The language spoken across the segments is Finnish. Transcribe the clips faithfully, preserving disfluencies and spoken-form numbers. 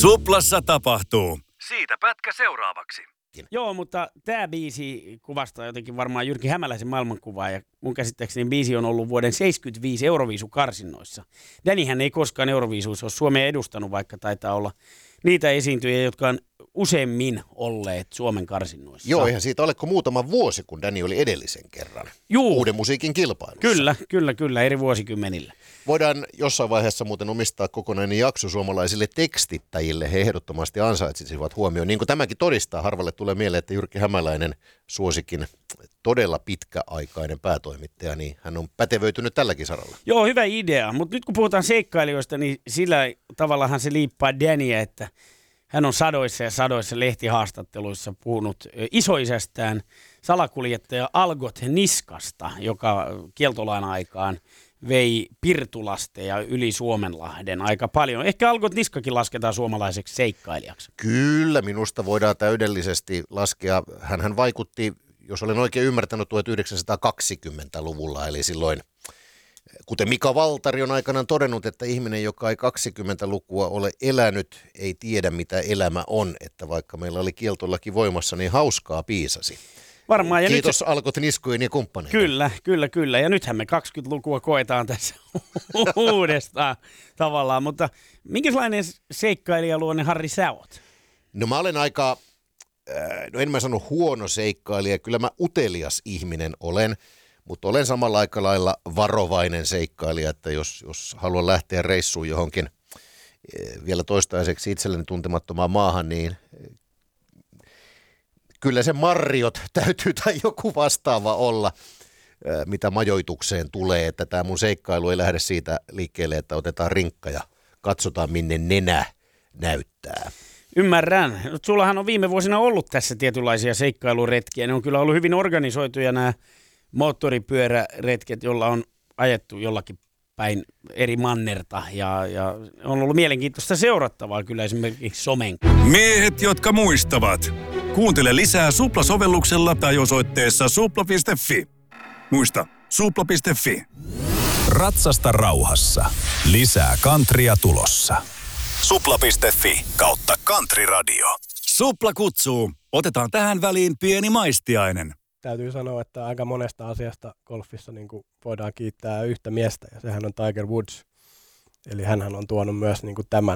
Suplassa tapahtuu. Siitä pätkä seuraavaksi. Joo, mutta tämä biisi kuvastaa jotenkin varmaan Jyrki Hämäläisen maailmankuvaa, ja mun käsittääkseni biisi on ollut vuoden seitsemänkymmentäviisi Euroviisukarsinnoissa. Danihän ei koskaan Euroviisuissa ole Suomea edustanut, vaikka taitaa olla niitä esiintyjiä, jotka on useimmin olleet Suomen karsinnoissa. Joo, eihän siitä ole kuin muutama vuosi, kun Dani oli edellisen kerran Juu. uuden musiikin kilpailussa. Kyllä, kyllä, kyllä, eri vuosikymmenillä. Voidaan jossain vaiheessa muuten omistaa kokonainen jakso suomalaisille tekstittäjille. He ehdottomasti ansaitsisivat huomioon. Niin kuin tämäkin todistaa, harvalle tulee mieleen, että Jyrki Hämäläinen, suosikin todella pitkäaikainen päätoimittaja, niin hän on pätevöitynyt tälläkin saralla. Joo, hyvä idea. Mutta nyt kun puhutaan seikkailijoista, niin sillä tavallahan se liippaa Daniä, että hän on sadoissa ja sadoissa lehtihaastatteluissa puhunut isoisästään salakuljettaja Algot Niskasta, joka kieltolain aikaan vei pirtulasteja yli Suomenlahden aika paljon. Ehkä Algot Niskakin lasketaan suomalaiseksi seikkailijaksi. Kyllä, minusta voidaan täydellisesti laskea. Hänhän vaikutti, jos olen oikein ymmärtänyt, tuhatyhdeksänsataakaksikymmentäluvulla, eli silloin, kuten Mika Valtari on aikanaan todennut, että ihminen, joka ei kaksikymmentälukua ole elänyt, ei tiedä mitä elämä on, että vaikka meillä oli kieltolaki voimassa, niin hauskaa piisasi. Varmaan. Ja Kiitos nyt... Algot Niskojen ja kumppaneita. Kyllä, kyllä, kyllä. Ja nythän me kaksikymmentälukua koetaan tässä uudestaan tavallaan. Mutta minkälainen seikkailijaluonne, Harri, sä oot? No mä olen aika, no en mä sano huono seikkailija, kyllä mä utelias ihminen olen, mutta olen samalla aika lailla varovainen seikkailija, että jos, jos haluan lähteä reissuun johonkin vielä toistaiseksi itselleni tuntemattomaan maahan, niin kyllä se Marriott täytyy tai joku vastaava olla, mitä majoitukseen tulee, että tämä mun seikkailu ei lähde siitä liikkeelle, että otetaan rinkka ja katsotaan minne nenä näyttää. Ymmärrän. Sullahan on viime vuosina ollut tässä tietynlaisia seikkailuretkiä. Ne on kyllä ollut hyvin organisoituja nämä moottoripyöräretket, jolla on ajettu jollakin päin eri mannerta ja, ja on ollut mielenkiintoista seurattavaa kyllä esimerkiksi somen. Miehet, jotka muistavat. Kuuntele lisää Supla-sovelluksella tai osoitteessa supla piste fi. Muista, supla piste fi. Ratsasta rauhassa. Lisää countrya tulossa. supla piste fi kautta country radio. Supla kutsuu. Otetaan tähän väliin pieni maistiainen. Täytyy sanoa, että aika monesta asiasta golfissa niin kuin voidaan kiittää yhtä miestä, ja sehän on Tiger Woods. Eli hänhän on tuonut myös niin kuin tämän,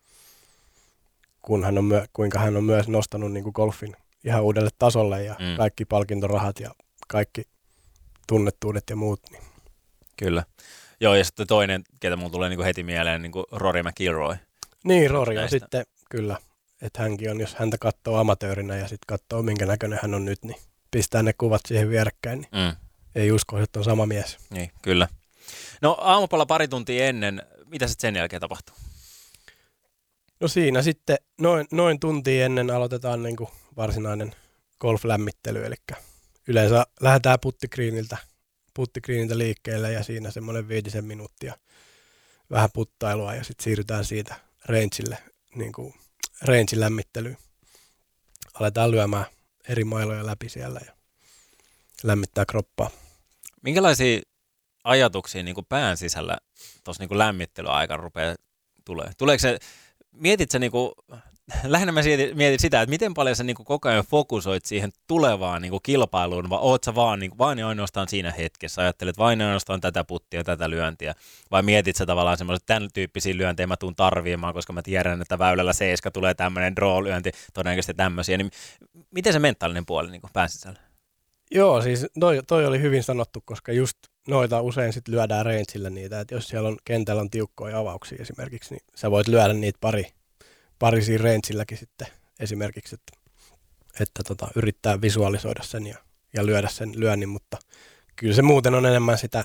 kun hän on myö, kuinka hän on myös nostanut niin kuin golfin ihan uudelle tasolle, ja mm. kaikki palkintorahat ja kaikki tunnettuudet ja muut. Niin. Kyllä. Joo, ja sitten toinen, ketä mulla tulee niin kuin heti mieleen, niin kuin Rory McIlroy. Niin, Rory on sitten, kyllä. Että hänkin on, jos häntä katsoo amatöörinä ja sitten katsoo, minkä näköinen hän on nyt, niin pistää ne kuvat siihen vierekkäin, niin mm. ei usko, että on sama mies. Niin, kyllä. No aamupala pari tuntia ennen, mitä sitten sen jälkeen tapahtuu? No siinä sitten noin, noin tuntia ennen aloitetaan niin kuin varsinainen golf-lämmittely, eli yleensä lähdetään puttikriiniltä, puttikriiniltä liikkeelle ja siinä semmoinen viitisen minuuttia vähän puttailua ja sitten siirrytään siitä rangeille, niin kuin range-lämmittelyyn. Aletaan lyömään eri mailoja läpi siellä ja lämmittää kroppaa. Minkälaisia ajatuksia niin kuin pään sisällä tuossa niin lämmittelyaikana rupeaa tulee? Tuleeko se, mietit sä niin kuin, lähinnä mä mietin sitä, että miten paljon sä niin kuin koko ajan fokusoit siihen tulevaan niin kuin kilpailuun, vai oot sä vaan, niin kuin, vain ja ainoastaan siinä hetkessä, ajattelet vain ja ainoastaan tätä puttia, tätä lyöntiä, vai mietit sä tavallaan semmoiset tämän tyyppisiä lyöntejä mä tuun tarviimaan, koska mä tiedän, että väylällä seiska tulee tämmöinen draw-lyönti, todennäköisesti tämmöisiä, niin miten se mentaalinen puoli niin kuin pään sisällä? Joo, siis toi, toi oli hyvin sanottu, koska just noita usein sit lyödään rangeillä niitä, että jos siellä on kentällä on tiukkoja avauksia esimerkiksi, niin sä voit lyödä niitä pari, pari siinä rangeilläkin sitten esimerkiksi, että, että tota, yrittää visualisoida sen ja, ja lyödä sen lyönnin, mutta kyllä se muuten on enemmän sitä,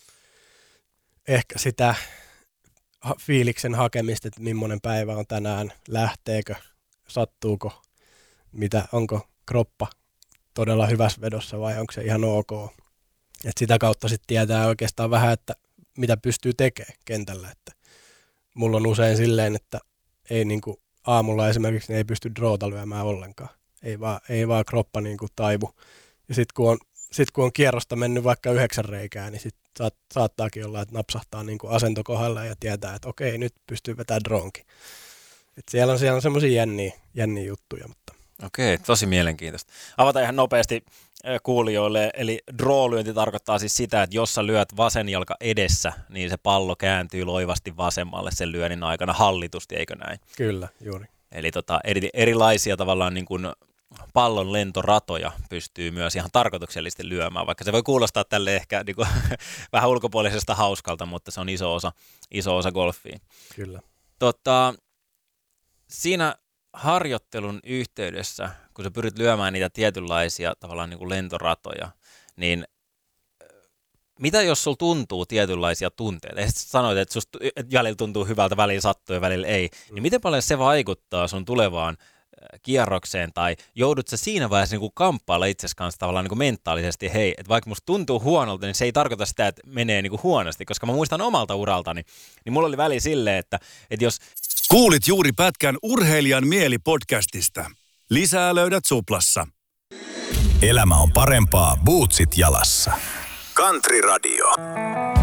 ehkä sitä fiiliksen hakemista, että millainen päivä on tänään, lähteekö, sattuuko, mitä, onko kroppa todella hyvässä vedossa vai onko se ihan ok. Et sitä kautta sitten tietää oikeastaan vähän, että mitä pystyy tekemään kentällä. Että mulla on usein silleen, että ei niinku aamulla esimerkiksi niin ei pysty drawta lyömään ollenkaan. Ei vaan, ei vaan kroppa niinku taivu. Ja sitten kun, sit, kun on kierrosta mennyt vaikka yhdeksän reikää, niin sit saat, saattaakin olla, että napsahtaa niinku asento kohdalla ja tietää, että okei, nyt pystyy vetämään dronkin. Et siellä on, siellä on semmoisia jänniä, jänniä juttuja. Mutta. Okei, tosi mielenkiintoista. Avataan ihan nopeasti kuulijoille, eli draw-lyönti tarkoittaa siis sitä, että jos sä lyöt vasen jalka edessä, niin se pallo kääntyy loivasti vasemmalle sen lyönnin aikana hallitusti, eikö näin? Kyllä, juuri. Eli tota, eri, erilaisia tavallaan niin kuin pallon lentoratoja pystyy myös ihan tarkoituksellisesti lyömään, vaikka se voi kuulostaa tälle ehkä niin kuin, vähän ulkopuolisesta hauskalta, mutta se on iso osa, iso osa golfia. Kyllä. Tota, siinä harjoittelun yhteydessä, kun sä pyrit lyömään niitä tietynlaisia tavallaan niin kuin lentoratoja, niin mitä jos sulla tuntuu tietynlaisia tunteita? Ja sitten sanoit, että susta välillä tuntuu hyvältä, välillä sattuu ja välillä ei. Mm. Niin miten paljon se vaikuttaa sun tulevaan kierrokseen, tai joudut sä siinä vaiheessa niin kamppailla itsesi kanssa tavallaan niin kuin mentaalisesti, hei, että vaikka musta tuntuu huonolta, niin se ei tarkoita sitä, että menee niin kuin huonosti, koska mä muistan omalta uraltani, niin mulla oli väli silleen, että, että jos... Kuulit juuri pätkän Urheilijan mieli podcastista. Lisää löydät Suplassa. Elämä on parempaa bootsit jalassa. Country Radio.